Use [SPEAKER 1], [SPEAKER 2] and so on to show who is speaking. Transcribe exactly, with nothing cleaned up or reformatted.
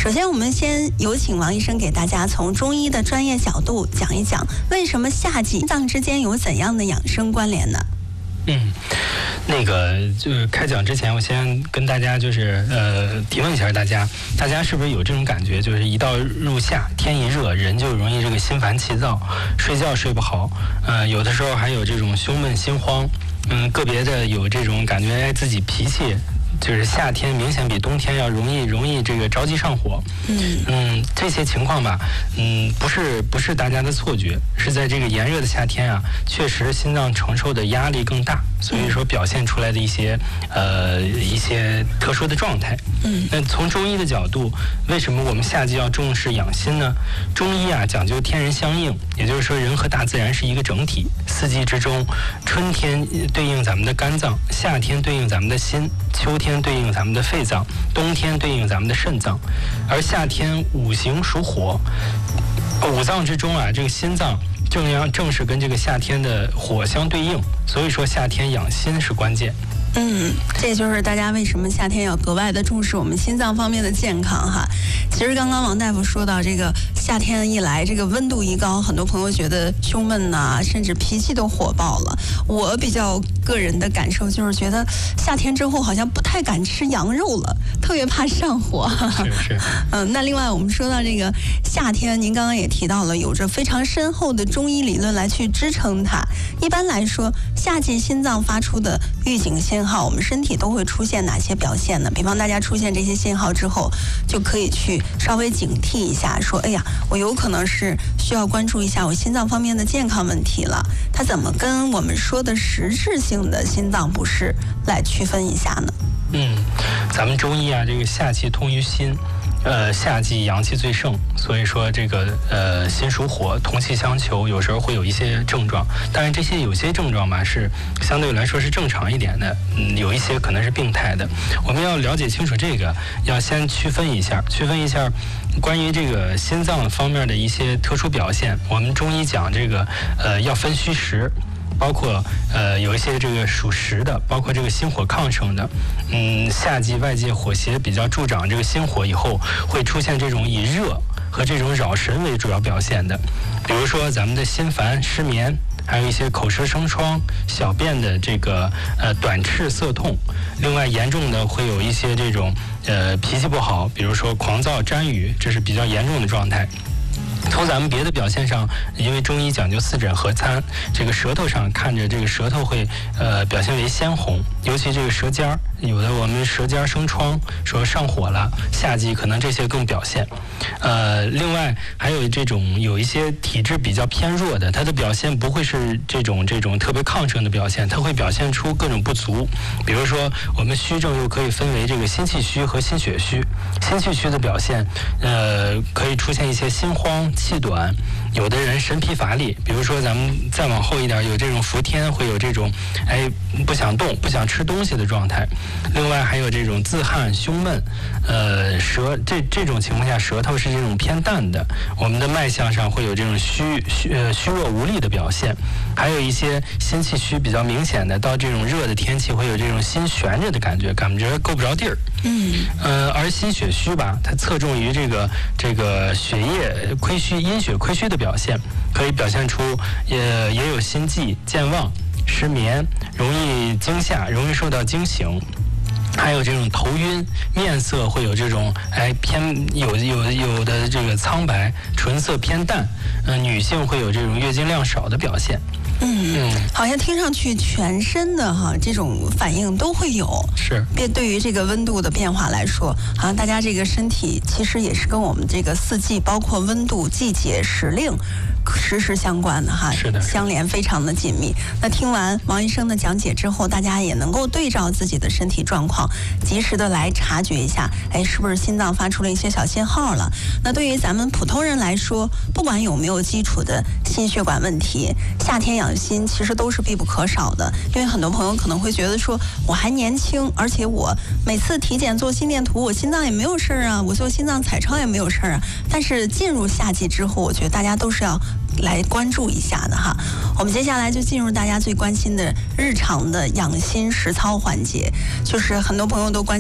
[SPEAKER 1] 首先我们先有请王医生给大家从中医的专业角度讲一讲，为什么夏季心脏之间有怎样的养生关联呢？
[SPEAKER 2] 嗯，那个就是开讲之前，我先跟大家就是呃提问一下大家，大家是不是有这种感觉，就是一到入夏，天一热，人就容易这个心烦气躁，睡觉睡不好，呃，有的时候还有这种胸闷心慌，嗯，个别的有这种感觉，哎，自己脾气。就是夏天明显比冬天要容易容易这个着急上火，嗯嗯，这些情况吧，嗯，不是不是大家的错觉，是在这个炎热的夏天啊，确实心脏承受的压力更大，所以说表现出来的一些呃一些特殊的状态。嗯，那从中医的角度，为什么我们夏季要重视养心呢？中医啊讲究天人相应，也就是说人和大自然是一个整体。四季之中，春天对应咱们的肝脏，夏天对应咱们的心，秋天对应咱们的肺脏，冬天对应咱们的肾脏，而夏天五行属火，五脏之中啊，这个心脏正要正是跟这个夏天的火相对应，所以说夏天养心是关键。
[SPEAKER 1] 嗯，这就是大家为什么夏天要格外的重视我们心脏方面的健康哈。其实刚刚王大夫说到这个夏天一来，这个温度一高，很多朋友觉得胸闷呐、啊，甚至脾气都火爆了。我比较个人的感受就是觉得夏天之后好像不太敢吃羊肉了，特别怕上火。
[SPEAKER 2] 是是。
[SPEAKER 1] 嗯，那另外我们说到这个夏天，您刚刚也提到了，有着非常深厚的中医理论来去支撑它。一般来说，夏季心脏发出的预警信号，我们身体都会出现哪些表现呢？比方大家出现这些信号之后，就可以去稍微警惕一下，说哎呀，我有可能是需要关注一下我心脏方面的健康问题了。它怎么跟我们说的实质性的心脏不适来区分一下呢？
[SPEAKER 2] 嗯，咱们中医啊，这个夏气通于心。呃，夏季阳气最盛，所以说这个呃心属火，同气相求，有时候会有一些症状，但是这些有些症状嘛是相对来说是正常一点的，嗯，有一些可能是病态的。我们要了解清楚这个，要先区分一下，区分一下关于这个心脏方面的一些特殊表现。我们中医讲这个呃要分虚实。包括呃有一些这个属实的，包括这个心火亢盛的，嗯，夏季外界火邪比较助长这个心火以后，会出现这种以热和这种扰神为主要表现的，比如说咱们的心烦、失眠，还有一些口舌生疮、小便的这个呃短赤涩痛，另外严重的会有一些这种呃脾气不好，比如说狂躁、沾雨，这是比较严重的状态。从咱们别的表现上，因为中医讲究四诊合参，这个舌头上看着这个舌头会呃表现为鲜红，尤其这个舌尖儿，有的我们舌尖生疮，说上火了，夏季可能这些更表现。呃，另外还有这种有一些体质比较偏弱的，它的表现不会是这种这种特别亢盛的表现，它会表现出各种不足。比如说我们虚症又可以分为这个心气虚和心血虚。心气虚的表现，呃，可以出现一些心慌、气短，有的人神疲乏力，比如说咱们再往后一点，有这种伏天，会有这种哎不想动、不想吃东西的状态。另外还有这种自汗、胸闷，呃，舌这这种情况下，舌头是这种偏淡的，我们的脉象上会有这种虚虚呃虚弱无力的表现。还有一些心气虚比较明显的，到这种热的天气会有这种心悬着的感觉，感觉够不着地儿。嗯，呃，而心血虚吧，它侧重于这个这个血液亏虚、阴血亏虚的表现，可以表现出也也有心悸、健忘、失眠，容易惊吓，容易受到惊醒。还有这种头晕，面色会有这种哎偏有有有的这个苍白，唇色偏淡，嗯、呃，女性会有这种月经量少的表现。
[SPEAKER 1] 嗯，好像听上去全身的哈这种反应都会有。
[SPEAKER 2] 是。
[SPEAKER 1] 别对于这个温度的变化来说，好像大家这个身体其实也是跟我们这个四季，包括温度、季节、时令，时时相关的哈。
[SPEAKER 2] 是的。
[SPEAKER 1] 相连非常的紧密。那听完王医生的讲解之后，大家也能够对照自己的身体状况，及时的来察觉一下，哎，是不是心脏发出了一些小信号了？那对于咱们普通人来说，不管有没有基础的心血管问题，夏天养心其实都是必不可少的。因为很多朋友可能会觉得说，我还年轻，而且我每次体检做心电图，我心脏也没有事儿啊，我做心脏彩超也没有事儿啊。但是进入夏季之后，我觉得大家都是要来关注一下的哈。我们接下来就进入大家最关心的日常的养心实操环节，就是很多朋友都关